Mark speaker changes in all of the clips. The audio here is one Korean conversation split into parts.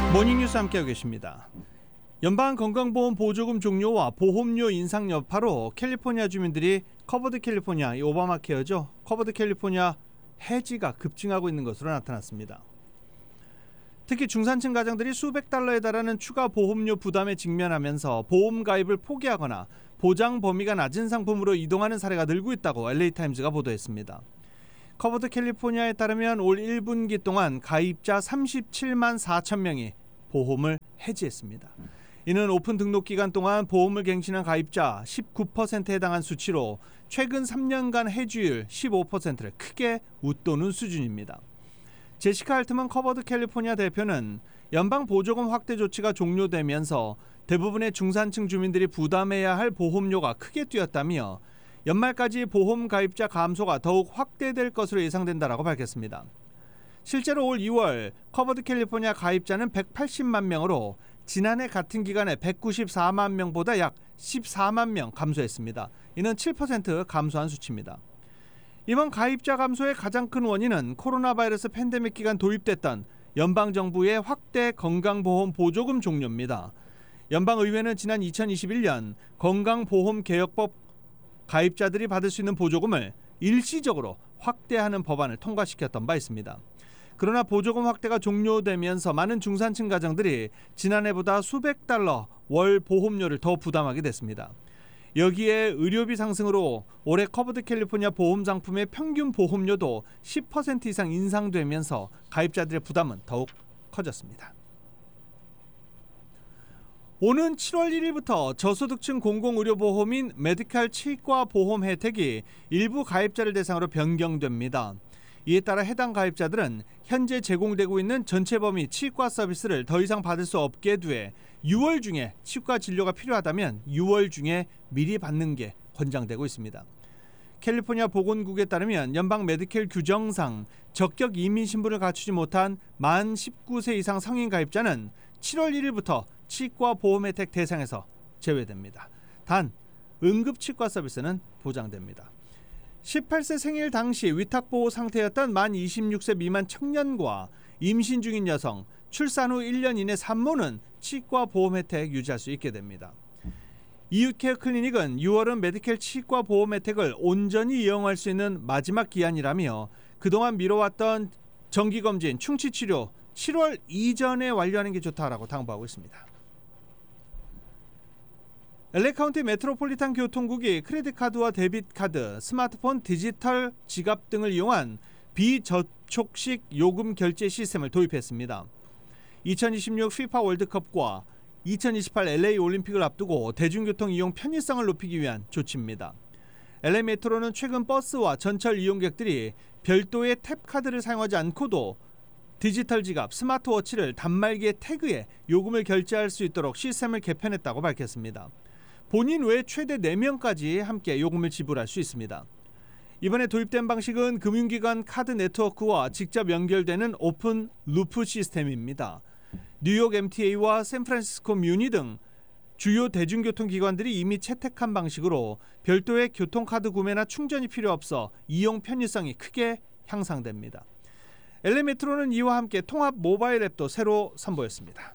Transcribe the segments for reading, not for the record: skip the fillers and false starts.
Speaker 1: 모닝뉴스 함께하고 계십니다. 연방건강보험 보조금 종료와 보험료 인상 여파로 캘리포니아 주민들이 커버드 캘리포니아, 이 오바마 케어죠. 커버드 캘리포니아 해지가 급증하고 있는 것으로 나타났습니다. 특히 중산층 가정들이 수백 달러에 달하는 추가 보험료 부담에 직면하면서 보험 가입을 포기하거나 보장 범위가 낮은 상품으로 이동하는 사례가 늘고 있다고 LA타임즈가 보도했습니다. 커버드 캘리포니아에 따르면 올 1분기 동안 가입자 37만 4천 명이 보험을 해지했습니다. 이는 오픈 등록 기간 동안 보험을 갱신한 가입자 19%에 해당한 수치로 최근 3년간 해지율 15%를 크게 웃도는 수준입니다. 제시카 알트먼 커버드 캘리포니아 대표는 연방 보조금 확대 조치가 종료되면서 대부분의 중산층 주민들이 부담해야 할 보험료가 크게 뛰었다며 연말까지 보험 가입자 감소가 더욱 확대될 것으로 예상된다라고 밝혔습니다. 실제로 올 2월 커버드 캘리포니아 가입자는 180만 명으로 지난해 같은 기간에 194만 명보다 약 14만 명 감소했습니다. 이는 7% 감소한 수치입니다. 이번 가입자 감소의 가장 큰 원인은 코로나 바이러스 팬데믹 기간 도입됐던 연방정부의 확대 건강보험 보조금 종료입니다. 연방의회는 지난 2021년 건강보험개혁법 가입자들이 받을 수 있는 보조금을 일시적으로 확대하는 법안을 통과시켰던 바 있습니다. 그러나 보조금 확대가 종료되면서 많은 중산층 가정들이 지난해보다 수백 달러 월 보험료를 더 부담하게 됐습니다. 여기에 의료비 상승으로 올해 커버드 캘리포니아 보험 상품의 평균 보험료도 10% 이상 인상되면서 가입자들의 부담은 더욱 커졌습니다. 오는 7월 1일부터 저소득층 공공의료보험인 메디칼 치과 보험 혜택이 일부 가입자를 대상으로 변경됩니다. 이에 따라 해당 가입자들은 현재 제공되고 있는 전체 범위 치과 서비스를 더 이상 받을 수 없게 돼 6월 중에 치과 진료가 필요하다면 6월 중에 미리 받는 게 권장되고 있습니다. 캘리포니아 보건국에 따르면 연방 메디케일 규정상 적격 이민 신분을 갖추지 못한 만 19세 이상 성인 가입자는 7월 1일부터 치과 보험 혜택 대상에서 제외됩니다. 단 응급치과 서비스는 보장됩니다. 18세 생일 당시 위탁보호 상태였던 만 26세 미만 청년과 임신 중인 여성, 출산 후 1년 이내 산모는 치과 보험 혜택 유지할 수 있게 됩니다. 이웃케어 클리닉은 6월은 메디켈 치과 보험 혜택을 온전히 이용할 수 있는 마지막 기한이라며 그동안 미뤄왔던 정기검진, 충치치료 7월 이전에 완료하는 게 좋다라고 당부하고 있습니다. LA 카운티 메트로폴리탄 교통국이 크레딧카드와 데빗카드, 스마트폰, 디지털 지갑 등을 이용한 비접촉식 요금 결제 시스템을 도입했습니다. 2026 FIFA 월드컵과 2028 LA 올림픽을 앞두고 대중교통 이용 편의성을 높이기 위한 조치입니다. LA 메트로는 최근 버스와 전철 이용객들이 별도의 탭카드를 사용하지 않고도 디지털 지갑, 스마트워치를 단말기에 태그해 요금을 결제할 수 있도록 시스템을 개편했다고 밝혔습니다. 본인 외 최대 4명까지 함께 요금을 지불할 수 있습니다. 이번에 도입된 방식은 금융기관 카드 네트워크와 직접 연결되는 오픈 루프 시스템입니다. 뉴욕 MTA와 샌프란시스코 뮤니 등 주요 대중교통기관들이 이미 채택한 방식으로 별도의 교통카드 구매나 충전이 필요 없어 이용 편의성이 크게 향상됩니다. LA 메트로는 이와 함께 통합 모바일 앱도 새로 선보였습니다.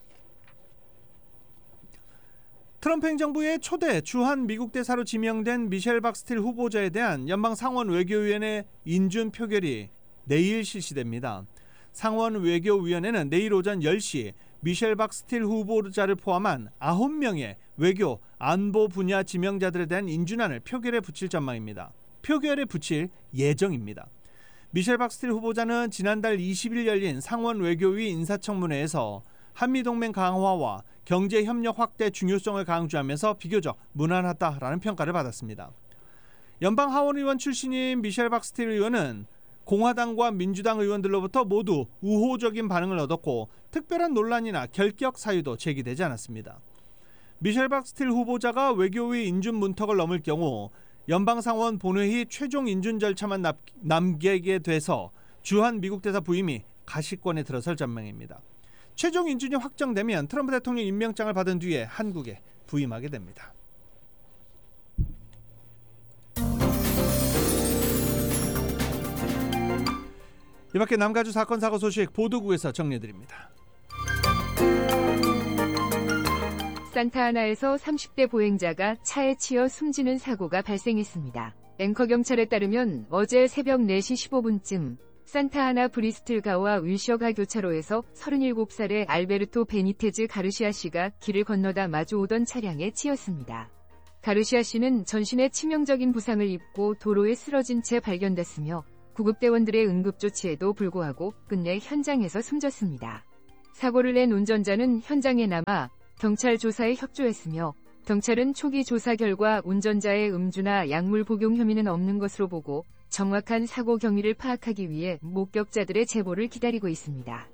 Speaker 1: 트럼프 행정부의 초대 주한 미국 대사로 지명된 미셸 박스틸 후보자에 대한 연방 상원 외교위원회 인준 표결이 내일 실시됩니다. 상원 외교위원회는 내일 오전 10시 미셸 박스틸 후보자를 포함한 9명의 외교, 안보 분야 지명자들에 대한 인준안을 표결에 붙일 전망입니다. 표결에 붙일 예정입니다. 미셸 박스틸 후보자는 지난달 20일 열린 상원 외교위 인사청문회에서 한미동맹 강화와 경제협력 확대 중요성을 강조하면서 비교적 무난하다라는 평가를 받았습니다. 연방 하원 의원 출신인 미셸 박스틸 의원은 공화당과 민주당 의원들로부터 모두 우호적인 반응을 얻었고 특별한 논란이나 결격 사유도 제기되지 않았습니다. 미셸 박스틸 후보자가 외교위 인준 문턱을 넘을 경우 연방상원 본회의 최종 인준 절차만 남게 돼서 주한 미국 대사 부임이 가시권에 들어설 전망입니다. 최종 인준이 확정되면 트럼프 대통령 임명장을 받은 뒤에 한국에 부임하게 됩니다. 이 밖에 남가주 사건 사고 소식 보도국에서 정리해드립니다.
Speaker 2: 산타아나에서 30대 보행자가 차에 치여 숨지는 사고가 발생했습니다. 앵커 경찰에 따르면 어제 새벽 4시 15분쯤 산타아나 브리스틀가와 윌셔가 교차로에서 37살의 알베르토 베니테즈 가르시아 씨가 길을 건너다 마주오던 차량에 치였습니다. 가르시아 씨는 전신에 치명적인 부상을 입고 도로에 쓰러진 채 발견됐으며 구급대원들의 응급조치에도 불구하고 끝내 현장에서 숨졌습니다. 사고를 낸 운전자는 현장에 남아 경찰 조사에 협조했으며 경찰은 초기 조사 결과 운전자의 음주나 약물 복용 혐의는 없는 것으로 보고 정확한 사고 경위를 파악하기 위해 목격자들의 제보를 기다리고 있습니다.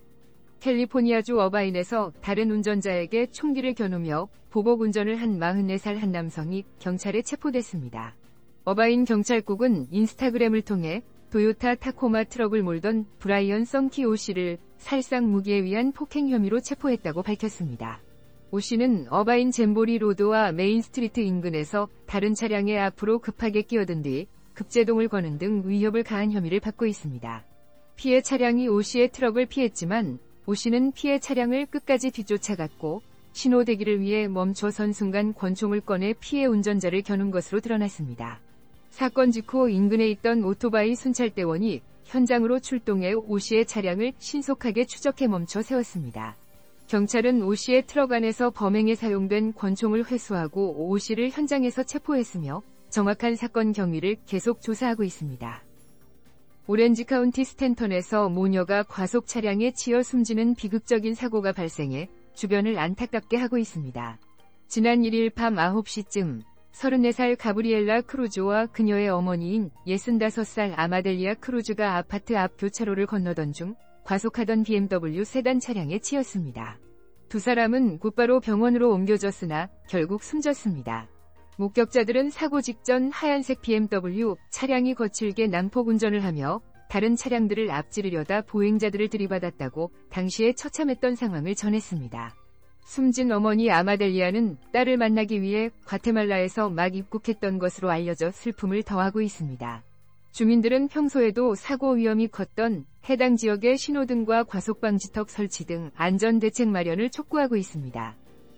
Speaker 2: 캘리포니아주 어바인에서 다른 운전자에게 총기를 겨누며 보복 운전을 한 44살 한 남성이 경찰에 체포됐습니다. 어바인 경찰국은 인스타그램을 통해 도요타 타코마 트럭을 몰던 브라이언 썸키 오 씨를 살상 무기에 의한 폭행 혐의로 체포했다고 밝혔습니다. 오 씨는 어바인 잼보리 로드와 메인 스트리트 인근에서 다른 차량의 앞으로 급하게 끼어든 뒤 급제동을 거는 등 위협을 가한 혐의를 받고 있습니다. 피해 차량이 오 씨의 트럭을 피했지만 오 씨는 피해 차량을 끝까지 뒤쫓아갔고 신호 대기를 위해 멈춰선 순간 권총을 꺼내 피해 운전자를 겨눈 것으로 드러났습니다. 사건 직후 인근에 있던 오토바이 순찰대원이 현장으로 출동해 오 씨의 차량을 신속하게 추적해 멈춰 세웠습니다. 경찰은 오 씨의 트럭 안에서 범행에 사용된 권총을 회수하고 오 씨를 현장에서 체포했으며 정확한 사건 경위를 계속 조사하고 있습니다. 오렌지 카운티 스탠턴에서 모녀가 과속 차량에 치여 숨지는 비극적인 사고가 발생해 주변을 안타깝게 하고 있습니다. 지난 1일 밤 9시쯤 34살 가브리엘라 크루즈와 그녀의 어머니인 65살 아마델리아 크루즈가 아파트 앞 교차로를 건너던 중 과속하던 BMW 세단 차량에 치였습니다. 두 사람은 곧바로 병원으로 옮겨졌으나 결국 숨졌습니다. 목격자들은 사고 직전 하얀색 BMW 차량이 거칠게 난폭 운전을 하며 다른 차량들을 앞지르려다 보행자들을 들이받았다고 당시에 처참했던 상황을 전했습니다. 숨진 어머니 아마델리아는 딸을 만나기 위해 과테말라에서 막 입국했던 것으로 알려져 슬픔을 더하고 있습니다. 주민들은 평소에도 사고 위험이 컸던 해당 지역의 신호등과 과속방지턱 설치 등 안전대책 마련을 촉구하고 있습니다.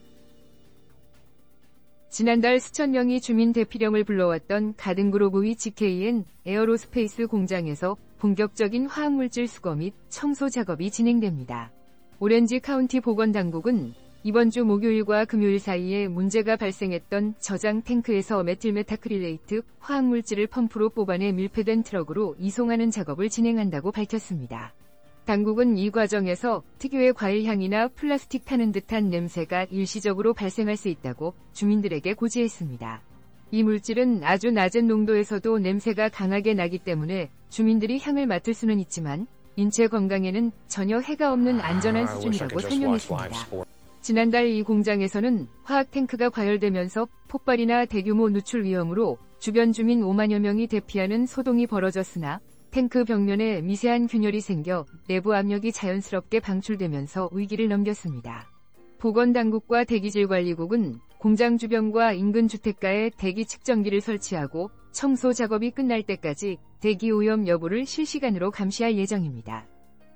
Speaker 2: 지난달 수천 명이 주민 대피령을 불러왔던 가든그로브위 GKN 에어로스페이스 공장에서 본격적인 화학물질 수거 및 청소 작업이 진행됩니다. 오렌지 카운티 보건당국은 이번 주 목요일과 금요일 사이에 문제가 발생했던 저장 탱크에서 메틸메타크릴레이트 화학물질을 펌프로 뽑아내 밀폐된 트럭으로 이송하는 작업을 진행한다고 밝혔습니다. 당국은 이 과정에서 특유의 과일 향이나 플라스틱 타는 듯한 냄새가 일시적으로 발생할 수 있다고 주민들에게 고지했습니다. 이 물질은 아주 낮은 농도에서도 냄새가 강하게 나기 때문에 주민들이 향을 맡을 수는 있지만 인체 건강에는 전혀 해가 없는 안전한 수준이라고 설명했습니다. 지난달 이 공장에서는 화학 탱크가 과열되면서 폭발이나 대규모 누출 위험으로 주변 주민 5만여 명이 대피하는 소동이 벌어졌으나 탱크 벽면에 미세한 균열이 생겨 내부 압력이 자연스럽게 방출되면서 위기를 넘겼습니다. 보건당국과 대기질관리국은 공장 주변과 인근 주택가에 대기 측정기를 설치하고 청소 작업이 끝날 때까지 대기 오염 여부를 실시간으로 감시할 예정입니다.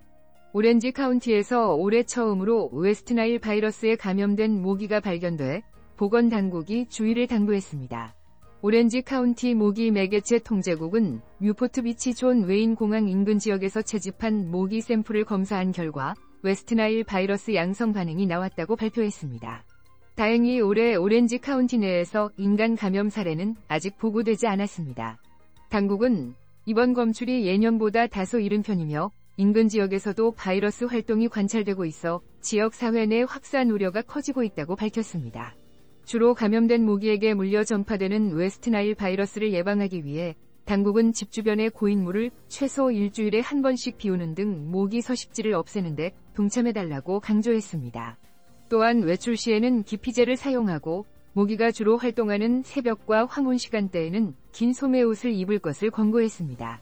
Speaker 2: 오렌지 카운티에서 올해 처음으로 웨스트나일 바이러스에 감염된 모기가 발견돼 보건당국이 주의를 당부했습니다. 오렌지 카운티 모기 매개체 통제국은 뉴포트 비치 존 웨인 공항 인근 지역에서 채집한 모기 샘플을 검사한 결과 웨스트나일 바이러스 양성 반응이 나왔다고 발표했습니다. 다행히 올해 오렌지 카운티 내에서 인간 감염 사례는 아직 보고되지 않았습니다. 당국은 이번 검출이 예년보다 다소 이른 편이며 인근 지역에서도 바이러스 활동이 관찰되고 있어 지역 사회 내 확산 우려가 커지고 있다고 밝혔습니다. 주로 감염된 모기에게 물려 전파되는 웨스트나일 바이러스를 예방하기 위해 당국은 집 주변의 고인물을 최소 일주일에 한 번씩 비우는 등 모기 서식지를 없애는 데 동참해달라고 강조했습니다. 또한 외출 시에는 기피제를 사용하고 모기가 주로 활동하는 새벽과 황혼 시간대에는 긴 소매 옷을 입을 것을 권고했습니다.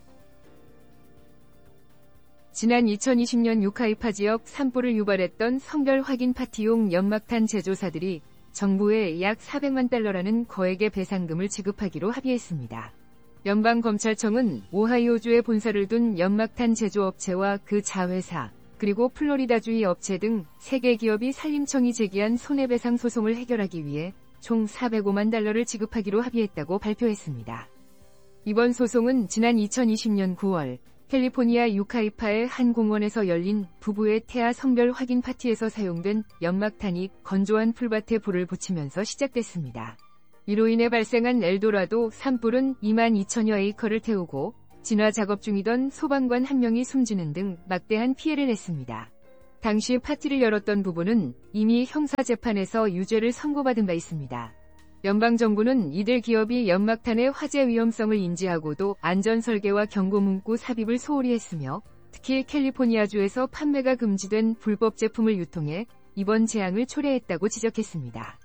Speaker 2: 지난 2020년 유카이파 지역 산불을 유발했던 성별 확인 파티용 연막탄 제조사들이 정부에 약 400만 달러라는 거액의 배상금을 지급하기로 합의했습니다. 연방검찰청은 오하이오주에 본사를 둔 연막탄 제조업체와 그 자회사, 그리고 플로리다주의 업체 등 3개 기업이 산림청이 제기한 손해배상 소송을 해결하기 위해 총 405만 달러를 지급하기로 합의했다고 발표했습니다. 이번 소송은 지난 2020년 9월 캘리포니아 유카이파의 한 공원에서 열린 부부의 태아 성별 확인 파티에서 사용된 연막탄이 건조한 풀밭에 불을 붙이면서 시작됐습니다. 이로 인해 발생한 엘도라도 산불은 2만 2천여 에이커를 태우고 진화 작업 중이던 소방관 1명이 숨지는 등 막대한 피해를 냈습니다. 당시 파티를 열었던 부부는 이미 형사재판에서 유죄를 선고받은 바 있습니다. 연방정부는 이들 기업이 연막탄의 화재 위험성을 인지하고도 안전설계와 경고문구 삽입을 소홀히 했으며 특히 캘리포니아주에서 판매가 금지된 불법 제품을 유통해 이번 재앙을 초래했다고 지적했습니다.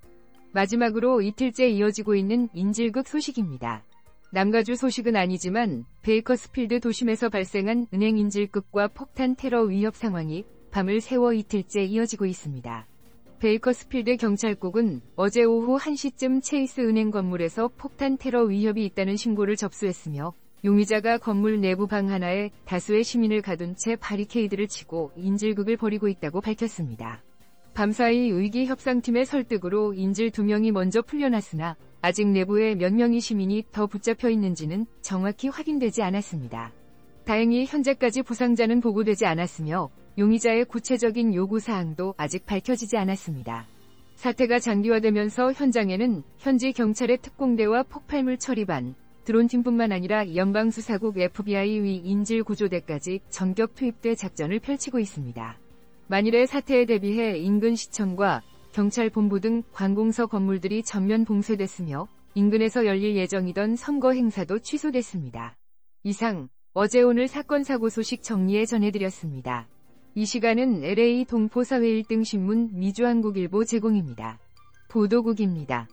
Speaker 2: 마지막으로 이틀째 이어지고 있는 인질극 소식입니다. 남가주 소식은 아니지만 베이커스필드 도심에서 발생한 은행 인질극과 폭탄 테러 위협 상황이 밤을 새워 이틀째 이어지고 있습니다. 베이커스필드 경찰국은 어제 오후 1시쯤 체이스 은행 건물에서 폭탄 테러 위협이 있다는 신고를 접수했으며 용의자가 건물 내부 방 하나에 다수의 시민을 가둔 채 바리케이드를 치고 인질극을 벌이고 있다고 밝혔습니다. 밤사이 의기협상팀의 설득으로 인질 2명이 먼저 풀려났으나 아직 내부에 몇 명의 시민이 더 붙잡혀 있는지는 정확히 확인되지 않았습니다. 다행히 현재까지 부상자는 보고되지 않았으며 용의자의 구체적인 요구사항도 아직 밝혀지지 않았습니다. 사태가 장기화되면서 현장에는 현지 경찰의 특공대와 폭발물 처리반, 드론팀뿐만 아니라 연방수사국 FBI 위 인질구조대까지 전격 투입돼 작전을 펼치고 있습니다. 만일의 사태에 대비해 인근 시청과 경찰본부 등 관공서 건물들이 전면 봉쇄됐으며 인근에서 열릴 예정이던 선거 행사도 취소됐습니다. 이상 어제 오늘 사건 사고 소식 정리해 전해드렸습니다. 이 시간은 LA 동포사회 1등 신문 미주한국일보 제공입니다. 보도국입니다.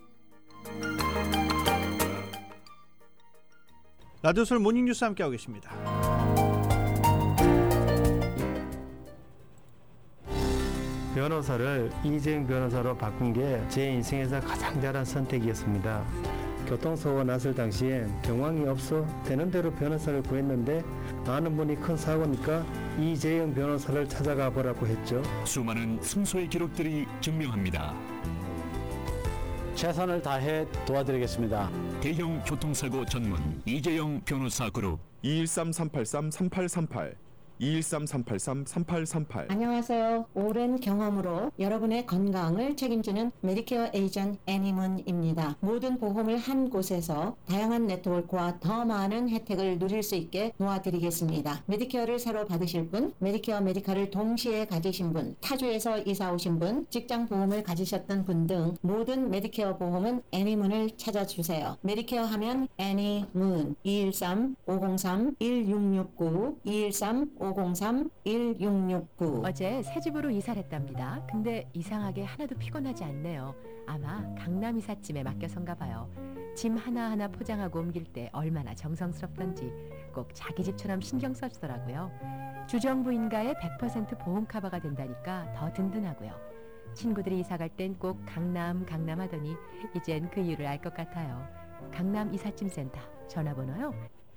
Speaker 1: 라디오솔 모닝뉴스 함께하고 계십니다.
Speaker 3: 변호사를 이재용 변호사로 바꾼 게 제 인생에서 가장 잘한 선택이었습니다. 교통사고가 났을 당시엔 경황이 없어 되는 대로 변호사를 구했는데 아는 분이 큰 사고니까 이재용 변호사를 찾아가 보라고 했죠.
Speaker 4: 수많은 승소의 기록들이 증명합니다.
Speaker 5: 최선을 다해 도와드리겠습니다.
Speaker 4: 대형 교통사고 전문 이재용 변호사 그룹
Speaker 6: 213-383-3838 213-383-3838
Speaker 7: 안녕하세요. 오랜 경험으로 여러분의 건강을 책임지는 메디케어 에이전트 애니문입니다. 모든 보험을 한 곳에서 다양한 네트워크와 더 많은 혜택을 누릴 수 있게 도와드리겠습니다. 메디케어를 새로 받으실 분, 메디케어 메디칼을 동시에 가지신 분, 타주에서 이사 오신 분, 직장 보험을 가지셨던 분 등 모든 메디케어 보험은 애니문을 찾아주세요. 메디케어 하면 애니문 213-503-1669 213-503-1669
Speaker 8: 어제 새 집으로 이사를 했답니다. 근데 이상하게 하나도 피곤하지 않네요. 아마 강남 이삿짐에 맡겨선가 봐요. 짐 하나하나 포장하고 옮길 때 얼마나 정성스럽던지 꼭 자기 집처럼 신경 써주더라고요. 주정부인가에 100% 보험 커버가 된다니까 더 든든하고요. 친구들이 이사갈 땐 꼭 강남 하더니 이젠 그 이유를 알 것 같아요. 강남 이삿짐센터 전화번호요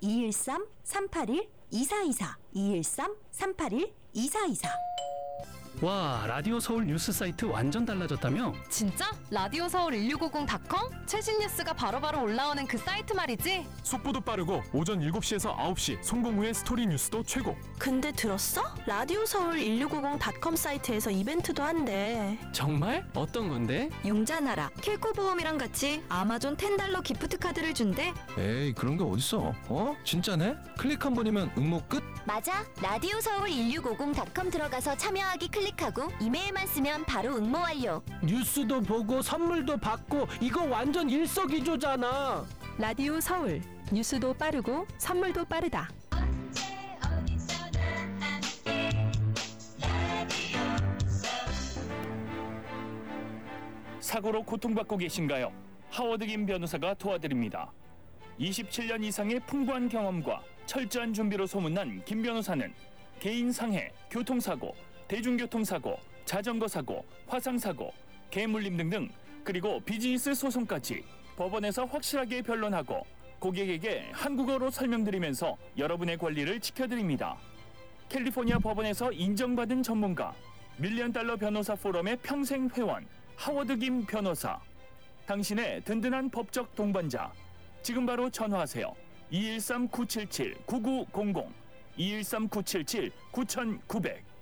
Speaker 9: 213-381-2424 213-381-2424
Speaker 10: 와, 라디오 서울 뉴스 사이트 완전 달라졌다며?
Speaker 11: 진짜? 라디오 서울 1650.com? 최신 뉴스가 바로바로 올라오는 그 사이트 말이지?
Speaker 12: 속보도 빠르고 오전 7시에서 9시 송공 후의 스토리 뉴스도 최고.
Speaker 9: 근데 들었어? 라디오 서울 1650.com 사이트에서 이벤트도 한대.
Speaker 10: 정말? 어떤 건데?
Speaker 9: 융자나라 킬코 보험이랑 같이 아마존 $10 기프트 카드를 준대.
Speaker 13: 에이, 그런 게 어딨어? 진짜네? 클릭 한 번이면 응모 끝?
Speaker 14: 맞아. 라디오 서울 1650.com 들어가서 참여하기 클릭하고 이메일만 쓰면 바로 응모 완료.
Speaker 10: 뉴스도 보고 선물도 받고 이거 완전 일석이조잖아.
Speaker 11: 라디오 서울 뉴스도 빠르고 선물도 빠르다.
Speaker 15: 사고로 고통받고 계신가요? 하워드 김 변호사가 도와드립니다. 27년 이상의 풍부한 경험과 철저한 준비로 소문난 김 변호사는 개인 상해, 교통사고, 대중교통사고, 자전거 사고, 화상사고, 개물림 등등 그리고 비즈니스 소송까지 법원에서 확실하게 변론하고 고객에게 한국어로 설명드리면서 여러분의 권리를 지켜드립니다. 캘리포니아 법원에서 인정받은 전문가, 밀리언달러 변호사 포럼의 평생 회원, 하워드 김 변호사. 당신의 든든한 법적 동반자. 지금 바로 전화하세요. 213-977-9900, 213-977-9900.